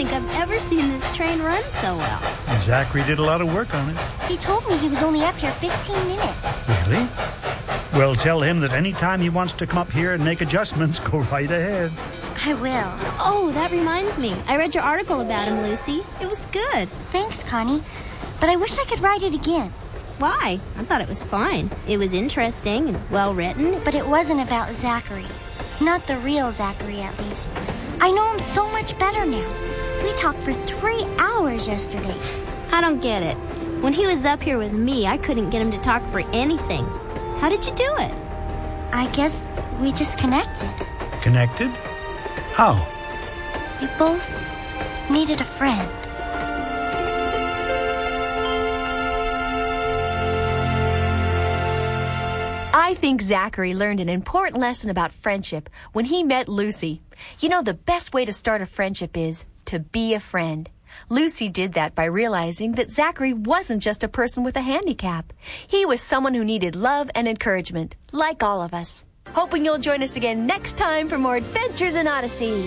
think I've ever seen this train run so well. Zachary did a lot of work on it. He told me he was only up here 15 minutes. Really? Well, tell him that any time he wants to come up here and make adjustments, go right ahead. I will. Oh, that reminds me. I read your article about him, Lucy. It was good. Thanks, Connie. But I wish I could write it again. Why? I thought it was fine. It was interesting and well written. But it wasn't about Zachary. Not the real Zachary, at least. I know him so much better now. We talked for 3 hours yesterday. I don't get it. When he was up here with me, I couldn't get him to talk for anything. How did you do it? I guess we just connected. Connected? How? We both needed a friend. I think Zachary learned an important lesson about friendship when he met Lucy. You know, the best way to start a friendship is to be a friend. Lucy did that by realizing that Zachary wasn't just a person with a handicap. He was someone who needed love and encouragement, like all of us. Hoping you'll join us again next time for more Adventures in Odyssey.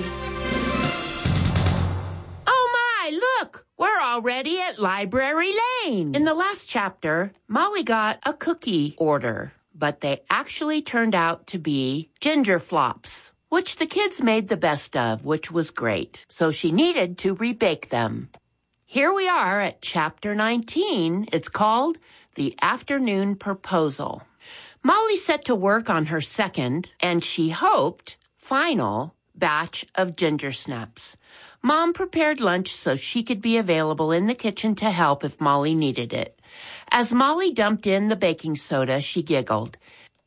Oh my, look! We're already at Library Lane. In the last chapter, Molly got a cookie order, but they actually turned out to be ginger flops, which the kids made the best of, which was great. So she needed to rebake them. Here we are at Chapter 19. It's called The Afternoon Proposal. Molly set to work on her second, and she hoped, final batch of ginger snaps. Mom prepared lunch so she could be available in the kitchen to help if Molly needed it. As Molly dumped in the baking soda, she giggled.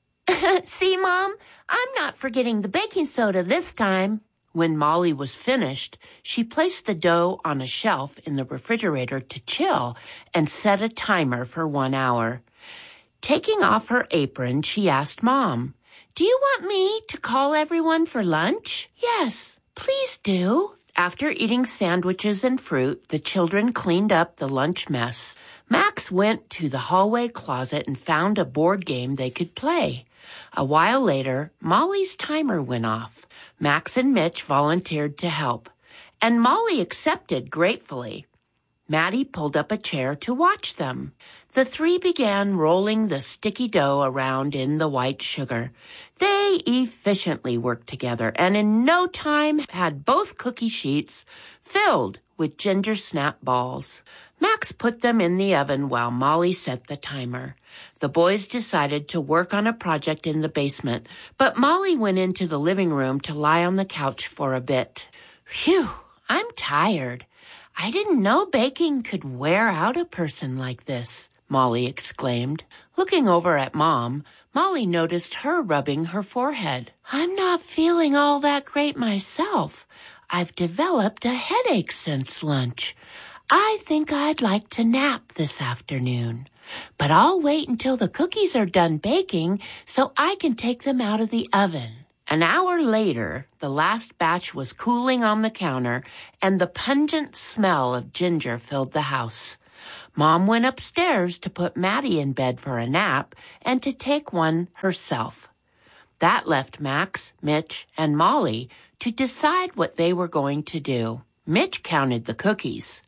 See, Mom, I'm not forgetting the baking soda this time. When Molly was finished, she placed the dough on a shelf in the refrigerator to chill and set a timer for 1 hour. Taking off her apron, she asked Mom, "Do you want me to call everyone for lunch?" "Yes, please do." After eating sandwiches and fruit, the children cleaned up the lunch mess. Max went to the hallway closet and found a board game they could play. A while later, Molly's timer went off. Max and Mitch volunteered to help, and Molly accepted gratefully. Maddie pulled up a chair to watch them. The three began rolling the sticky dough around in the white sugar. They efficiently worked together and in no time had both cookie sheets filled with ginger snap balls. Max put them in the oven while Molly set the timer. The boys decided to work on a project in the basement, but Molly went into the living room to lie on the couch for a bit. Phew, I'm tired. I didn't know baking could wear out a person like this, Molly exclaimed. Looking over at Mom, Molly noticed her rubbing her forehead. I'm not feeling all that great myself. I've developed a headache since lunch. I think I'd like to nap this afternoon. But I'll wait until the cookies are done baking so I can take them out of the oven. An hour later, the last batch was cooling on the counter, and the pungent smell of ginger filled the house. Mom went upstairs to put Maddie in bed for a nap and to take one herself. That left Max, Mitch, and Molly to decide what they were going to do. Mitch counted the cookies.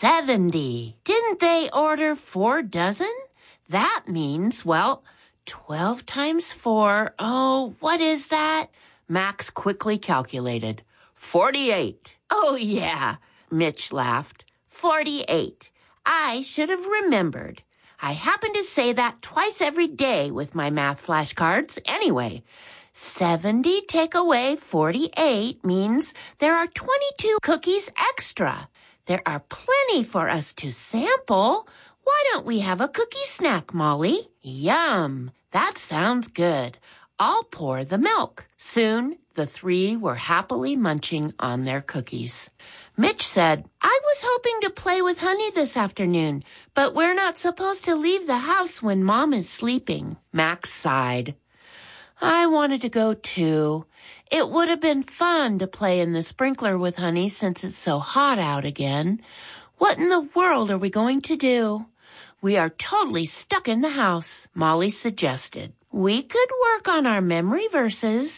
70. Didn't they order 4 dozen? That means, 12 times 4. Oh, what is that? Max quickly calculated. 48. Oh, yeah, Mitch laughed. 48. I should have remembered. I happen to say that twice every day with my math flashcards. Anyway, 70 take away 48 means there are 22 cookies extra. There are plenty for us to sample. Why don't we have a cookie snack, Molly? Yum! That sounds good. I'll pour the milk. Soon, the three were happily munching on their cookies. Mitch said, I was hoping to play with Honey this afternoon, but we're not supposed to leave the house when Mom is sleeping. Max sighed. I wanted to go too. It would have been fun to play in the sprinkler with Honey since it's so hot out again. What in the world are we going to do? We are totally stuck in the house, Molly suggested. We could work on our memory verses.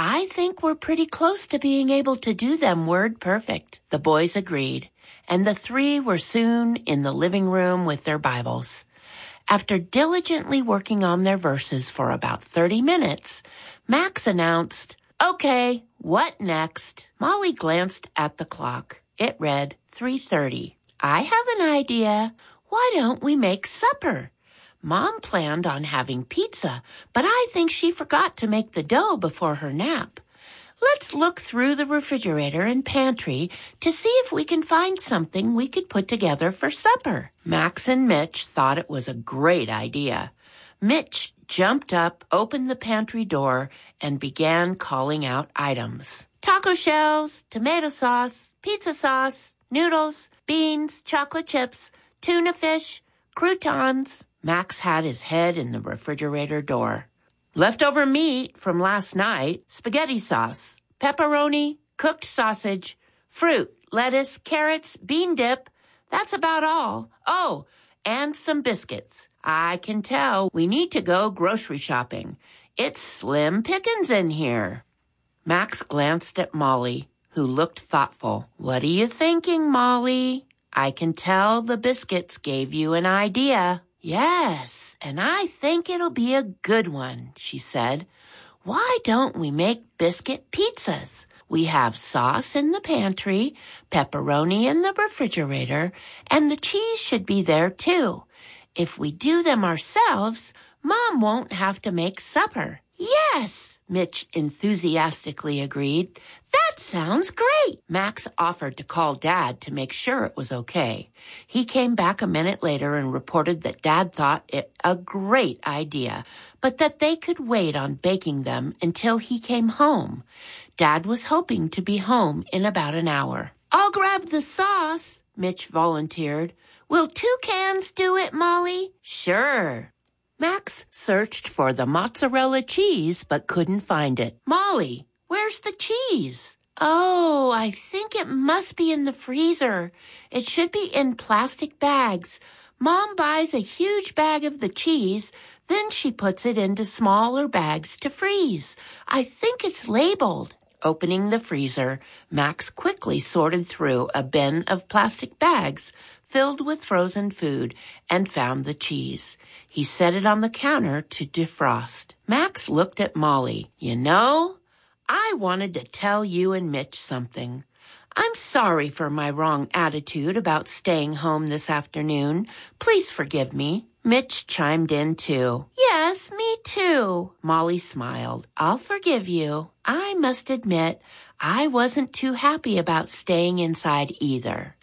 I think we're pretty close to being able to do them word perfect. The boys agreed, and the three were soon in the living room with their Bibles. After diligently working on their verses for about 30 minutes, Max announced, "Okay, what next?" Molly glanced at the clock. It read 3:30. "I have an idea. Why don't we make supper? Mom planned on having pizza, but I think she forgot to make the dough before her nap. Let's look through the refrigerator and pantry to see if we can find something we could put together for supper." Max and Mitch thought it was a great idea. Mitch jumped up, opened the pantry door, and began calling out items. Taco shells, tomato sauce, pizza sauce, noodles, beans, chocolate chips, tuna fish, croutons. Max had his head in the refrigerator door. Leftover meat from last night, spaghetti sauce, pepperoni, cooked sausage, fruit, lettuce, carrots, bean dip. That's about all. Oh, and some biscuits. I can tell we need to go grocery shopping. It's slim pickings in here. Max glanced at Molly, who looked thoughtful. "What are you thinking, Molly? I can tell the biscuits gave you an idea." "Yes, and I think it'll be a good one," she said. "Why don't we make biscuit pizzas? We have sauce in the pantry, pepperoni in the refrigerator, and the cheese should be there too. If we do them ourselves, Mom won't have to make supper." "Yes," Mitch enthusiastically agreed. "That sounds great." Max offered to call Dad to make sure it was okay. He came back a minute later and reported that Dad thought it a great idea, but that they could wait on baking them until he came home. Dad was hoping to be home in about an hour. "I'll grab the sauce," Mitch volunteered. "Will 2 cans do it, Molly?" "Sure." Max searched for the mozzarella cheese but couldn't find it. "Molly, where's the cheese?" "Oh, I think it must be in the freezer. It should be in plastic bags. Mom buys a huge bag of the cheese, then she puts it into smaller bags to freeze. I think it's labeled." Opening the freezer, Max quickly sorted through a bin of plastic bags filled with frozen food and found the cheese. He set it on the counter to defrost. Max looked at Molly. "You know, I wanted to tell you and Mitch something. I'm sorry for my wrong attitude about staying home this afternoon. Please forgive me." Mitch chimed in too. "Yes, me too." Molly smiled. "I'll forgive you. I must admit, I wasn't too happy about staying inside either."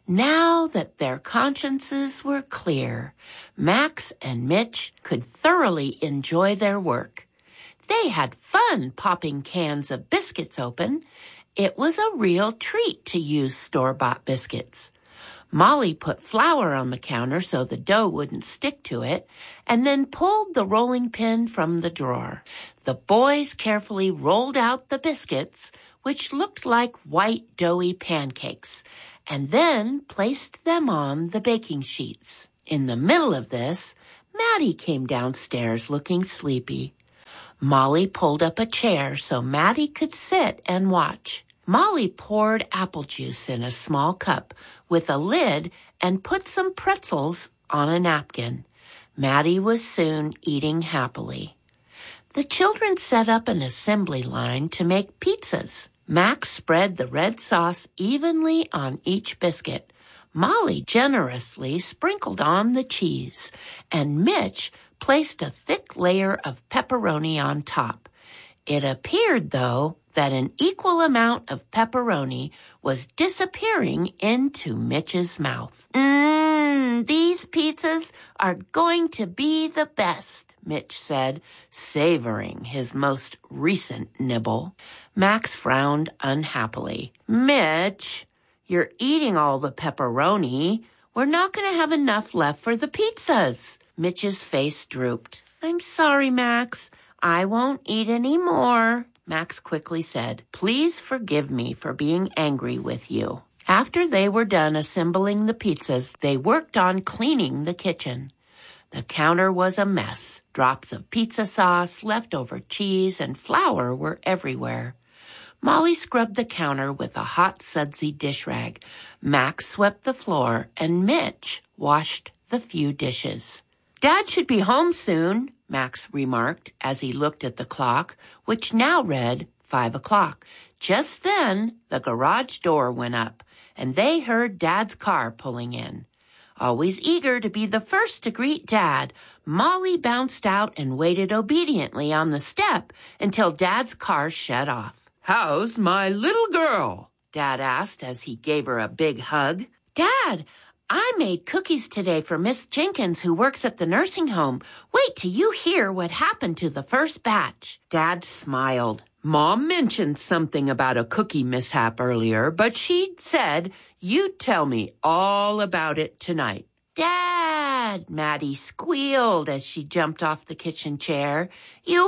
Now that their consciences were clear, Max and Mitch could thoroughly enjoy their work. They had fun popping cans of biscuits open. It was a real treat to use store-bought biscuits. Molly put flour on the counter so the dough wouldn't stick to it, and then pulled the rolling pin from the drawer. The boys carefully rolled out the biscuits, which looked like white doughy pancakes, and then placed them on the baking sheets. In the middle of this, Maddie came downstairs looking sleepy. Molly pulled up a chair so Maddie could sit and watch. Molly poured apple juice in a small cup with a lid and put some pretzels on a napkin. Maddie was soon eating happily. The children set up an assembly line to make pizzas. Max spread the red sauce evenly on each biscuit. Molly generously sprinkled on the cheese, and Mitch placed a thick layer of pepperoni on top. It appeared, though, that an equal amount of pepperoni was disappearing into Mitch's mouth. These pizzas are going to be the best," Mitch said, savoring his most recent nibble. Max frowned unhappily. "Mitch, you're eating all the pepperoni. We're not going to have enough left for the pizzas." Mitch's face drooped. "I'm sorry, Max. I won't eat any more." Max quickly said, "Please forgive me for being angry with you." After they were done assembling the pizzas, they worked on cleaning the kitchen. The counter was a mess. Drops of pizza sauce, leftover cheese, and flour were everywhere. Molly scrubbed the counter with a hot, sudsy dish rag. Max swept the floor, and Mitch washed the few dishes. "Dad should be home soon," Max remarked as he looked at the clock, which now read 5 o'clock. Just then, the garage door went up, and they heard Dad's car pulling in. Always eager to be the first to greet Dad, Molly bounced out and waited obediently on the step until Dad's car shut off. "How's my little girl?" Dad asked as he gave her a big hug. "Dad, I made cookies today for Miss Jenkins, who works at the nursing home. Wait till you hear what happened to the first batch." Dad smiled. "Mom mentioned something about a cookie mishap earlier, but she said you'd tell me all about it tonight." "Dad," Maddie squealed as she jumped off the kitchen chair. "You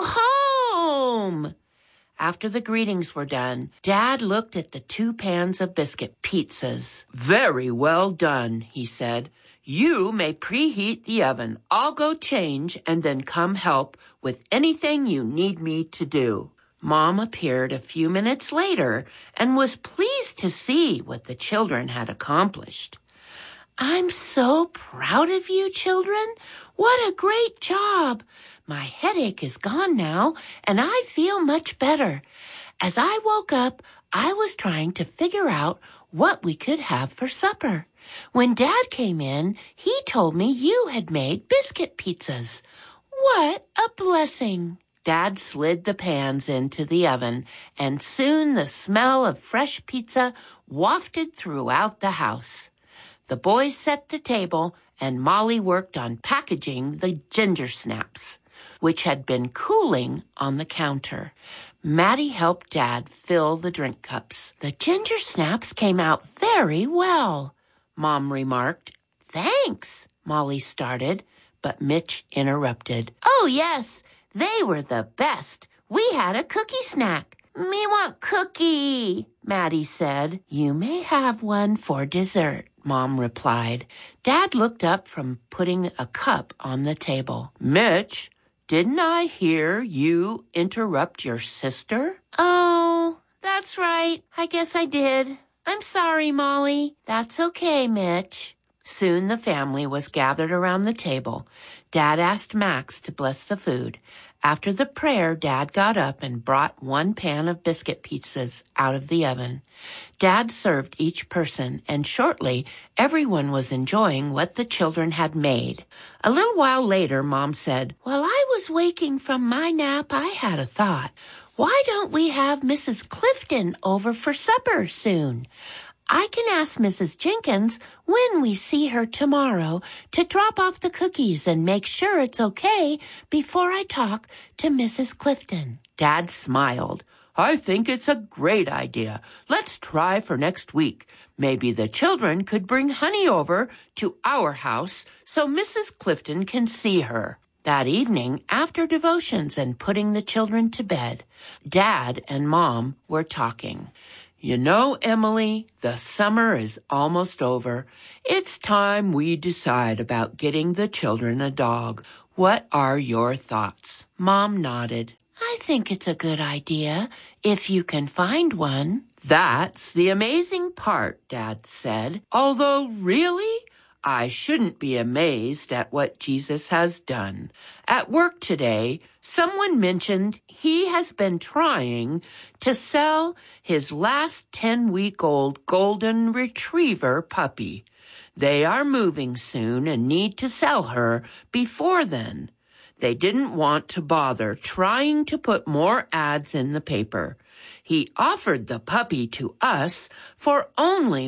home?" After the greetings were done, Dad looked at the 2 pans of biscuit pizzas. "Very well done," he said. "You may preheat the oven. I'll go change and then come help with anything you need me to do." Mom appeared a few minutes later and was pleased to see what the children had accomplished. "I'm so proud of you, children. What a great job. My headache is gone now, and I feel much better. As I woke up, I was trying to figure out what we could have for supper. When Dad came in, he told me you had made biscuit pizzas. What a blessing." Dad slid the pans into the oven, and soon the smell of fresh pizza wafted throughout the house. The boys set the table, and Molly worked on packaging the ginger snaps, which had been cooling on the counter. Maddie helped Dad fill the drink cups. "The ginger snaps came out very well," Mom remarked. "Thanks," Molly started, but Mitch interrupted. "Oh, yes, they were the best. We had a cookie snack." "Me want cookie," Maddie said. "You may have one for dessert," Mom replied. Dad looked up from putting a cup on the table. "Mitch, didn't I hear you interrupt your sister?" "Oh, that's right. I guess I did. I'm sorry, Molly." "That's okay, Mitch." Soon the family was gathered around the table. Dad asked Max to bless the food. After the prayer, Dad got up and brought 1 pan of biscuit pizzas out of the oven. Dad served each person, and shortly everyone was enjoying what the children had made. A little while later, Mom said, "While I was waking from my nap, I had a thought. Why don't we have Mrs. Clifton over for supper soon? I can ask Mrs. Jenkins when we see her tomorrow to drop off the cookies and make sure it's okay before I talk to Mrs. Clifton." Dad smiled. "I think it's a great idea. Let's try for next week. Maybe the children could bring Honey over to our house so Mrs. Clifton can see her." That evening, after devotions and putting the children to bed, Dad and Mom were talking. "You know, Emily, the summer is almost over. It's time we decide about getting the children a dog. What are your thoughts?" Mom nodded. "I think it's a good idea, if you can find one." "That's the amazing part," Dad said. "Although, really, I shouldn't be amazed at what Jesus has done. At work today, someone mentioned he has been trying to sell his last 10-week-old golden retriever puppy. They are moving soon and need to sell her before then. They didn't want to bother trying to put more ads in the paper. He offered the puppy to us for only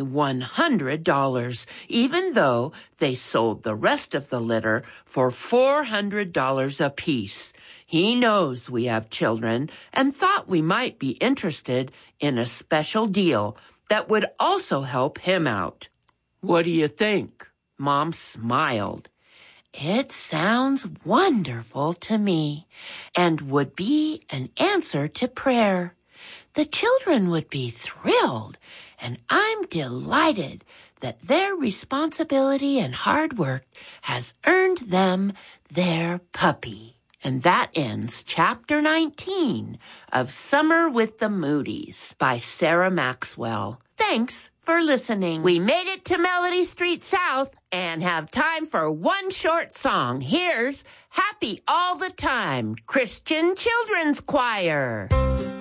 $100, even though they sold the rest of the litter for $400 apiece. He knows we have children and thought we might be interested in a special deal that would also help him out. What do you think?" Mom smiled. "It sounds wonderful to me and would be an answer to prayer. The children would be thrilled, and I'm delighted that their responsibility and hard work has earned them their puppy. And that ends Chapter 19 of Summer with the Moody's by Sarah Maxwell. Thanks for listening. We made it to Melody Street South and have time for one short song. Here's Happy All the Time, Christian Children's Choir.